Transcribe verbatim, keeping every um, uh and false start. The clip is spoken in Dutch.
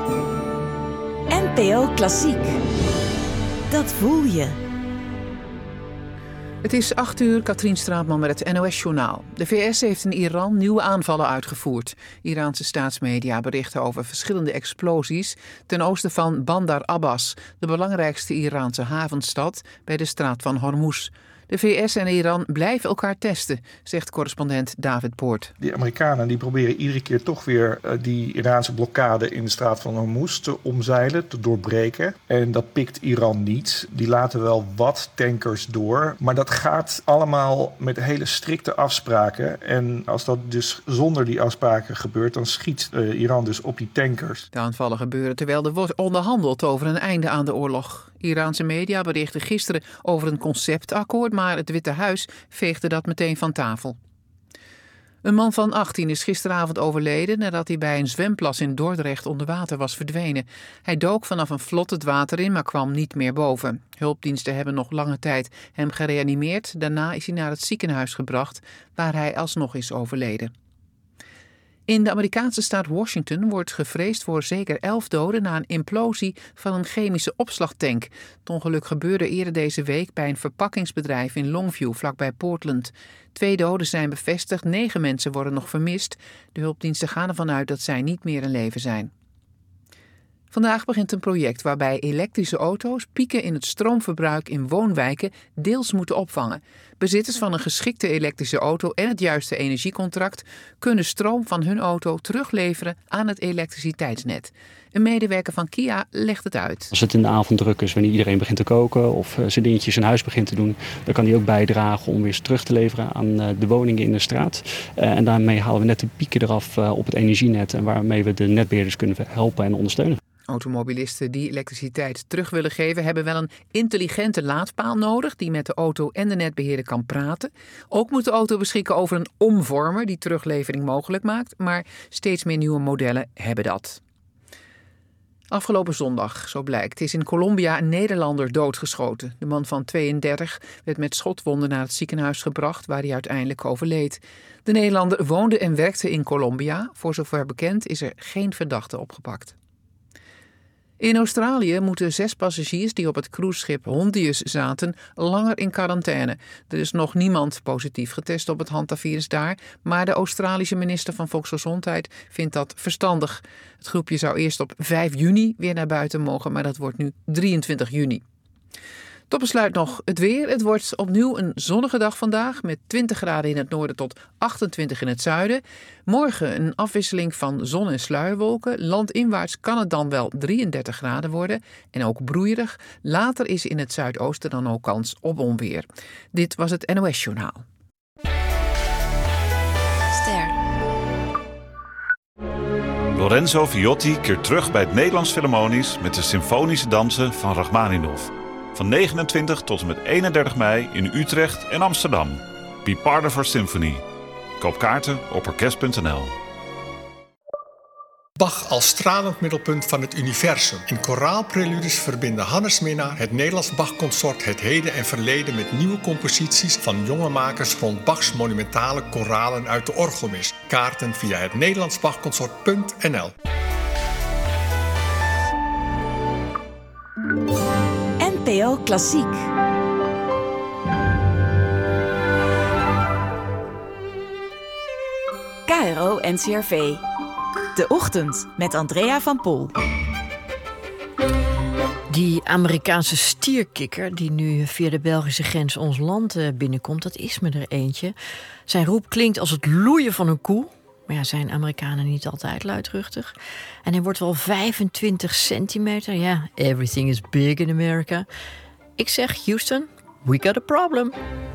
N P O Klassiek. Dat voel je. Het is acht uur, Katrien Straatman met het N O S-journaal. De V S heeft in Iran nieuwe aanvallen uitgevoerd. Iraanse staatsmedia berichten over verschillende explosies ten oosten van Bandar Abbas, de belangrijkste Iraanse havenstad bij de straat van Hormuz. De V S en Iran blijven elkaar testen, zegt correspondent David Poort. Die Amerikanen die proberen iedere keer toch weer uh, die Iraanse blokkade in de straat van Hormuz te omzeilen, te doorbreken. En dat pikt Iran niet. Die laten wel wat tankers door. Maar dat gaat allemaal met hele strikte afspraken. En als dat dus zonder die afspraken gebeurt, dan schiet uh, Iran dus op die tankers. De aanvallen gebeuren terwijl er wordt onderhandeld over een einde aan de oorlog. Iraanse media berichten gisteren over een conceptakkoord, maar het Witte Huis veegde dat meteen van tafel. Een man van achttien is gisteravond overleden nadat hij bij een zwemplas in Dordrecht onder water was verdwenen. Hij dook vanaf een vlot het water in, maar kwam niet meer boven. Hulpdiensten hebben nog lange tijd hem gereanimeerd. Daarna is hij naar het ziekenhuis gebracht, waar hij alsnog is overleden. In de Amerikaanse staat Washington wordt gevreesd voor zeker elf doden na een implosie van een chemische opslagtank. Het ongeluk gebeurde eerder deze week bij een verpakkingsbedrijf in Longview, vlakbij Portland. Twee doden zijn bevestigd, negen mensen worden nog vermist. De hulpdiensten gaan ervan uit dat zij niet meer in leven zijn. Vandaag begint een project waarbij elektrische auto's pieken in het stroomverbruik in woonwijken deels moeten opvangen. Bezitters van een geschikte elektrische auto en het juiste energiecontract kunnen stroom van hun auto terugleveren aan het elektriciteitsnet. Een medewerker van Kia legt het uit. Als het in de avond druk is, wanneer iedereen begint te koken of zijn dingetjes in huis begint te doen, dan kan die ook bijdragen om weer terug te leveren aan de woningen in de straat. En daarmee halen we net de pieken eraf op het energienet en waarmee we de netbeheerders kunnen helpen en ondersteunen. Automobilisten die elektriciteit terug willen geven hebben wel een intelligente laadpaal nodig die met de auto en de netbeheerder kan praten. Ook moet de auto beschikken over een omvormer die teruglevering mogelijk maakt, maar steeds meer nieuwe modellen hebben dat. Afgelopen zondag, zo blijkt, is in Colombia een Nederlander doodgeschoten. De man van tweeëndertig werd met schotwonden naar het ziekenhuis gebracht, waar hij uiteindelijk overleed. De Nederlander woonde en werkte in Colombia. Voor zover bekend is er geen verdachte opgepakt. In Australië moeten zes passagiers die op het cruiseschip Hondius zaten langer in quarantaine. Er is nog niemand positief getest op het hantavirus daar, maar de Australische minister van Volksgezondheid vindt dat verstandig. Het groepje zou eerst op vijf juni weer naar buiten mogen, maar dat wordt nu drieëntwintig juni. Tot besluit nog het weer. Het wordt opnieuw een zonnige dag vandaag met twintig graden in het noorden tot achtentwintig in het zuiden. Morgen een afwisseling van zon- en sluierwolken. Landinwaarts kan het dan wel drieëndertig graden worden en ook broeierig. Later is in het zuidoosten dan ook kans op onweer. Dit was het N O S-journaal. Ster. Lorenzo Viotti keert terug bij het Nederlands Philharmonisch met de symfonische dansen van Rachmaninov. Van negenentwintig tot en met eenendertig mei in Utrecht en Amsterdam. Be part of our symphony. Koop kaarten op orkest punt n l. Bach als stralend middelpunt van het universum. In koraalpreludes verbinden Hannes Minnaar, het Nederlands Bach-consort, het heden en verleden met nieuwe composities van jonge makers rond Bachs monumentale koralen uit de orgelmis. Kaarten via het Nederlands Bach-consort punt n l. N P O Klassiek. K R O N C R V. De Ochtend met Andrea van Pol. Die Amerikaanse stierkikker die nu via de Belgische grens ons land binnenkomt, dat is me er eentje. Zijn roep klinkt als het loeien van een koe. Maar ja, zijn Amerikanen niet altijd luidruchtig. En hij wordt wel vijfentwintig centimeter. Ja, everything is big in America. Ik zeg, Houston, we got a problem.